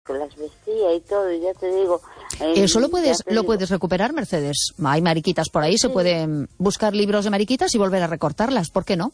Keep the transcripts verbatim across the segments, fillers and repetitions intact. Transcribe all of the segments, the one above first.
que las vestía y todo, y ya te digo... Eh, Eso lo puedes lo digo. puedes recuperar, Mercedes. Hay mariquitas por ahí, sí. Se pueden buscar libros de mariquitas y volver a recortarlas, ¿por qué no?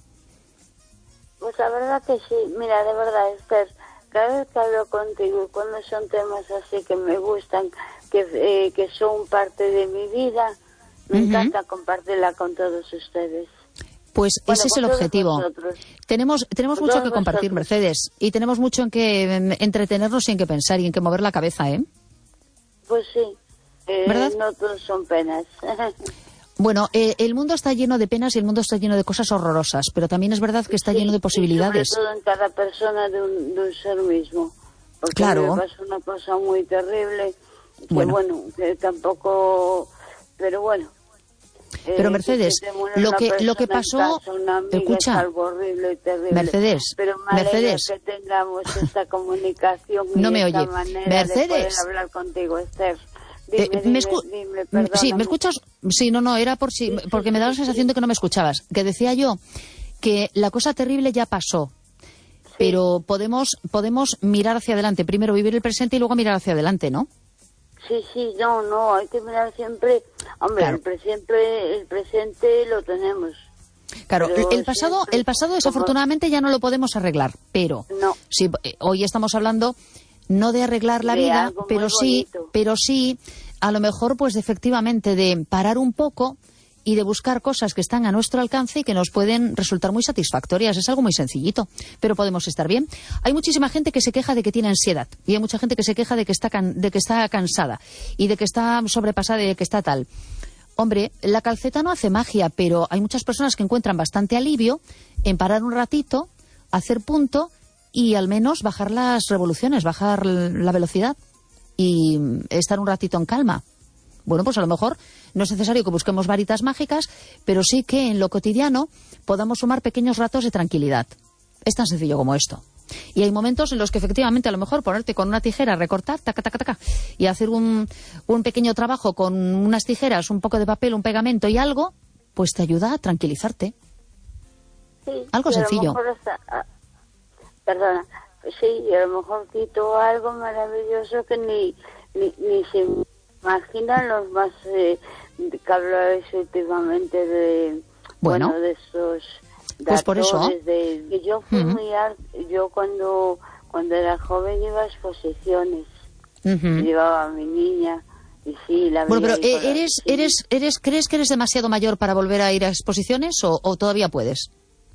Pues la verdad que sí, mira, de verdad, Esther, cada vez que hablo contigo, cuando son temas así que me gustan, que, eh, que son parte de mi vida, me uh-huh. encanta compartirla con todos ustedes. Pues bueno, ese es el objetivo. Vosotros. Tenemos tenemos mucho que compartir, vosotros. Mercedes, y tenemos mucho en que entretenernos y en que pensar y en que mover la cabeza, ¿eh? Pues sí, eh, ¿verdad? No todos son penas. Bueno, eh, el mundo está lleno de penas y el mundo está lleno de cosas horrorosas, pero también es verdad que está sí, lleno de posibilidades. Y sobre todo en cada persona de un, de un ser mismo. Porque claro. me pasó una cosa muy terrible, que bueno, bueno que tampoco... Pero bueno. Pero Mercedes, eh, lo que lo que pasó, casa, amiga, escucha, es algo horrible y terrible. Mercedes, pero me Mercedes, que tengamos esta comunicación no y me esta oye, manera Mercedes, de poder hablar contigo, Esther. Dime, eh, dime, me escu dime, sí, ¿me escuchas? Sí, no, no, era por si, sí, porque sí, me daba la sensación sí. de que no me escuchabas. Que decía yo que la cosa terrible ya pasó, sí. pero podemos podemos mirar hacia adelante. Primero vivir el presente y luego mirar hacia adelante, ¿no? Sí, sí, no, no, hay que mirar siempre. Hombre, claro. el presente, el presente lo tenemos. Claro, el pasado, siempre, el pasado desafortunadamente como... ya no lo podemos arreglar, pero no. si hoy estamos hablando no de arreglar la de vida, pero sí, bonito. pero sí, a lo mejor, pues efectivamente, de parar un poco y de buscar cosas que están a nuestro alcance y que nos pueden resultar muy satisfactorias. Es algo muy sencillito, pero podemos estar bien. Hay muchísima gente que se queja de que tiene ansiedad y hay mucha gente que se queja de que está can de que está cansada y de que está sobrepasada y de que está tal. Hombre, la calceta no hace magia, pero hay muchas personas que encuentran bastante alivio en parar un ratito, hacer punto y al menos bajar las revoluciones, bajar la velocidad y estar un ratito en calma. Bueno, pues a lo mejor no es necesario que busquemos varitas mágicas, pero sí que en lo cotidiano podamos sumar pequeños ratos de tranquilidad. Es tan sencillo como esto. Y hay momentos en los que efectivamente a lo mejor ponerte con una tijera, recortar, taca, taca, taca, y hacer un, un pequeño trabajo con unas tijeras, un poco de papel, un pegamento y algo, pues te ayuda a tranquilizarte. Sí, algo sencillo. A lo mejor hasta, ah, perdona, sí, y a lo mejor quito algo maravilloso que ni, ni, ni se imaginan los más eh, que habláis últimamente de, bueno, bueno de esos... Pues por eso. De, de, yo fui uh-huh. muy art, yo cuando cuando era joven iba a exposiciones, uh-huh. llevaba a mi niña y sí la bueno, pero eh, eres la... eres eres crees que eres demasiado mayor para volver a ir a exposiciones o, o todavía puedes.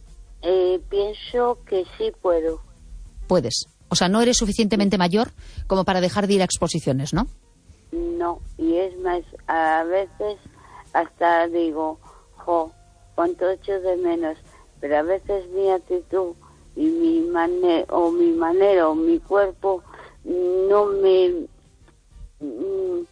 Eh, pienso que sí puedo. Puedes, o sea, no eres suficientemente mayor como para dejar de ir a exposiciones, ¿no? No, y es más, a veces hasta digo, jo, cuánto echo de menos. Pero a veces mi actitud y mi manera o mi manera o mi cuerpo no me mm,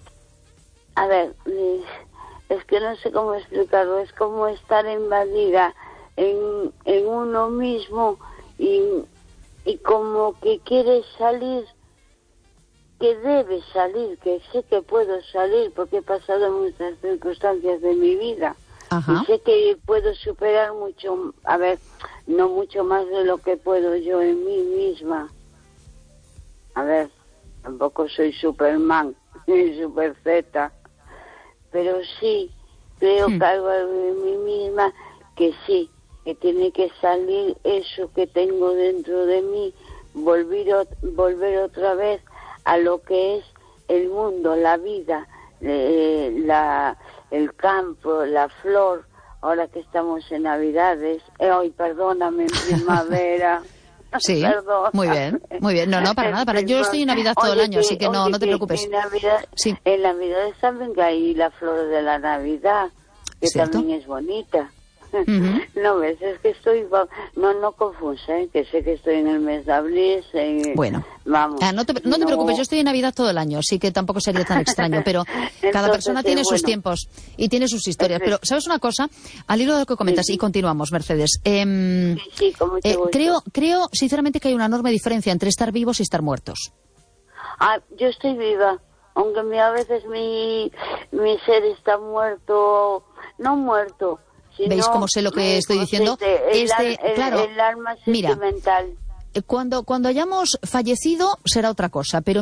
a ver es que no sé cómo explicarlo, es como estar invadida en, en uno mismo y, y como que quieres salir, que debes salir, que sé que puedo salir porque he pasado muchas circunstancias de mi vida. Ajá. Y sé que puedo superar mucho, a ver, no mucho más de lo que puedo yo en mí misma. A ver, tampoco soy Superman, ni Super Z, pero sí creo hmm. que algo en mí misma que sí, que tiene que salir eso que tengo dentro de mí, volver, volver otra vez a lo que es el mundo, la vida, eh, la... el campo, la flor, ahora que estamos en Navidades, eh, ay, perdóname, en primavera. Sí, Perdona. muy bien, muy bien. No, no, para nada, para yo estoy en Navidad todo oye, el año, que, así que no, oye, no te preocupes. En Navidad, sí. en Navidad también hay la flor de la Navidad, que ¿cierto? También es bonita. Uh-huh. No ves, es que estoy, no, no confusa, ¿eh? Que sé que estoy en el mes de abril. Eh, bueno, vamos. Ah, no, te, no te no... preocupes, yo estoy en Navidad todo el año, así que tampoco sería tan extraño, pero Entonces, cada persona eh, tiene bueno. sus tiempos y tiene sus historias. Pero, ¿sabes una cosa? Al hilo de lo que comentas, sí, sí. y continuamos, Mercedes. Eh, sí, sí, como eh, creo, creo, sinceramente, que hay una enorme diferencia entre estar vivos y estar muertos. Ah, yo estoy viva, aunque mi, a veces mi, mi ser está muerto, no muerto. Sino, ¿veis cómo sé lo que estoy diciendo? El, este, el, claro, el alma sentimental. Mira, cuando, cuando hayamos fallecido será otra cosa, pero